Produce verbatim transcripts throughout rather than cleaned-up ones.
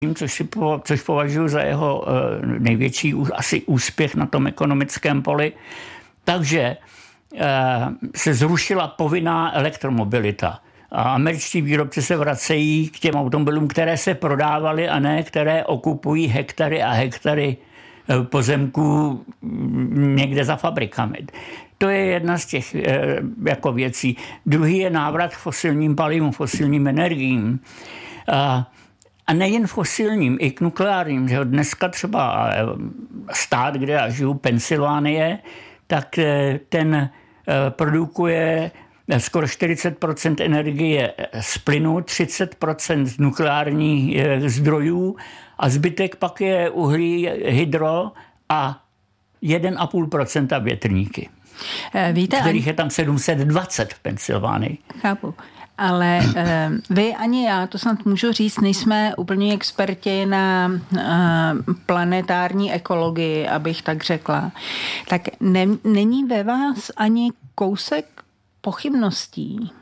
což, si po, což považuji za jeho největší asi úspěch na tom ekonomickém poli. Takže se zrušila povinná elektromobilita. A američtí výrobci se vracejí k těm automobilům, které se prodávaly a ne které okupují hektary a hektary pozemků někde za fabrikami. To je jedna z těch jako věcí. Druhý je návrat k fosilním palivům, fosilním energiím. A, a nejen fosilním, i k nukleárním. Že dneska třeba stát, kde já žiju, Pensylvánie, tak ten produkuje skoro čtyřicet procent energie z plynu, třicet procent z nukleárních zdrojů a zbytek pak je uhlí, hydro a jedna celá pět procenta větrníky. Víte, kterých je tam sedm set dvacet v Pensylvánii. Chápu. Ale eh, vy ani já, to snad můžu říct, nejsme úplně experti na eh, planetární ekologii, abych tak řekla. Tak ne, není ve vás ani kousek pochybností,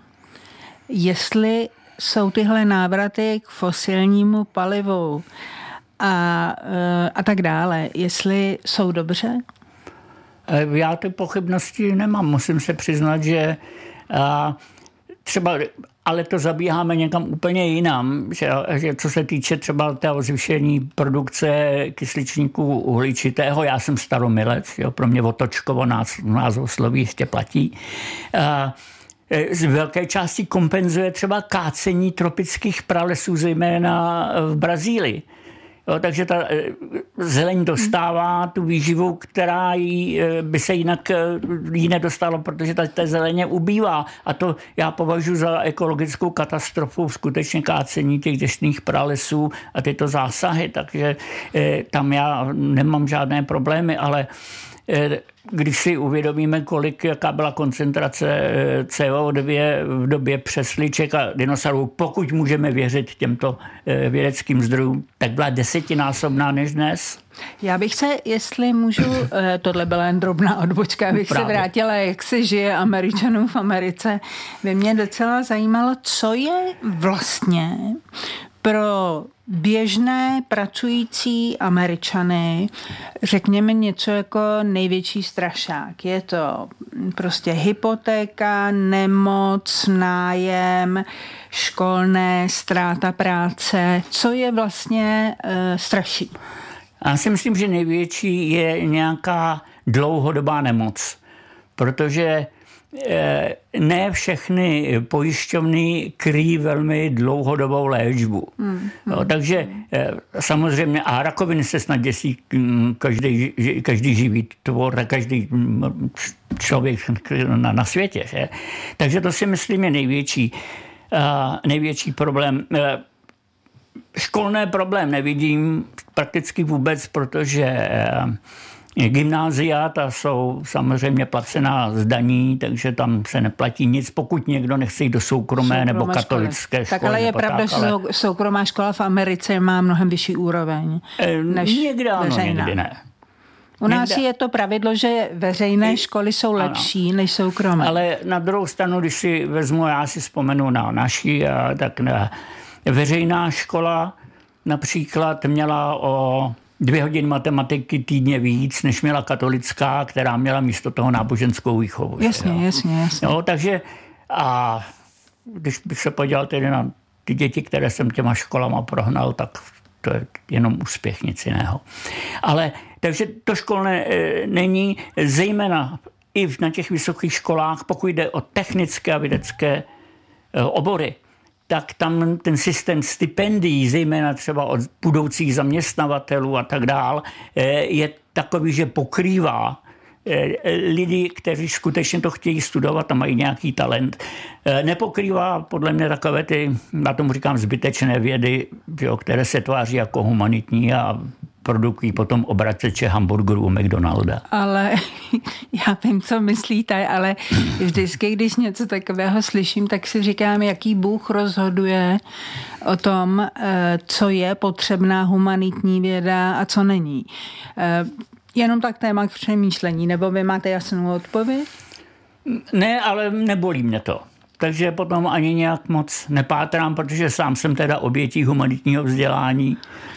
jestli jsou tyhle návraty k fosilnímu palivu a, eh, a tak dále, jestli jsou dobře? Já ty pochybnosti nemám. Musím se přiznat, že a, třeba, ale to zabíháme někam úplně jinam, že, že co se týče třeba toho zvýšení produkce kysličníku uhličitého, já jsem staromilec, jo, pro mě Otočkovo názvosloví ještě platí. A, z velké části kompenzuje třeba kácení tropických pralesů, zejména v Brazílii. Jo, takže ta zeleň dostává tu výživu, která jí, by se jinak jí nedostalo, protože ta, ta zeleně ubývá. A to já považuji za ekologickou katastrofu, skutečně kácení těch deštných pralesů a tyto zásahy. Takže tam já nemám žádné problémy, ale když si uvědomíme, kolik, jaká byla koncentrace C O dva v době přesliček a dinosaurů, pokud můžeme věřit těmto vědeckým zdrojům, tak byla desetinásobná než dnes. Já bych se, jestli můžu, tohle byla jen drobná odbočka, abych Právě. se vrátila, jak se žije Američanům v Americe. By mě docela zajímalo, co je vlastně pro běžné pracující Američany, řekněme něco jako největší strašák. Je to prostě hypotéka, nemoc, nájem, školné, ztráta práce. Co je vlastně uh, straší? Já si myslím, že největší je nějaká dlouhodobá nemoc, protože ne všechny pojišťovny kryjí velmi dlouhodobou léčbu. Hmm, hmm, Takže samozřejmě, a rakoviny se snad děsí každý, každý živý tvor, každý člověk na, na světě. Že? Takže to si myslím je největší, největší problém. Školné problém nevidím prakticky vůbec, protože gymnázia, ta jsou samozřejmě placená z daní, takže tam se neplatí nic, pokud někdo nechce jít do soukromé Soukromé nebo katolické školy. Tak ale je pravda, že ale... soukromá škola v Americe má mnohem vyšší úroveň než někde ano, veřejná. Někdy ne. U nás někde... je to pravidlo, že veřejné školy jsou lepší ano. než soukromé. Ale na druhou stranu, když si vezmu, já si vzpomenu na naši, tak na veřejná škola například měla o dvě hodiny matematiky týdně víc, než měla katolická, která měla místo toho náboženskou výchovu. Jasně, jo? jasně, jasně. Jo, takže a když bych se podíval tedy na ty děti, které jsem těma školama prohnal, tak to je jenom úspěch, nic jiného. Ale takže to školné e, není, zejména i na těch vysokých školách, pokud jde o technické a vědecké e, obory, tak tam ten systém stipendií, zejména třeba od budoucích zaměstnavatelů a tak dál, je takový, že pokrývá lidi, kteří skutečně to chtějí studovat a mají nějaký talent. Nepokrývá podle mě takové ty, na tomu říkám, zbytečné vědy, které se tváří jako humanitní a produkují potom obraceče hamburgerů u McDonalda. Ale já vím, co myslíte, ale vždycky, když něco takového slyším, tak si říkám, jaký Bůh rozhoduje o tom, co je potřebná humanitní věda a co není. Jenom tak téma k přemýšlení, nebo vy máte jasnou odpověď? Ne, ale nebolí mě to. Takže potom ani nějak moc nepátrám, protože sám jsem teda obětí humanitního vzdělání.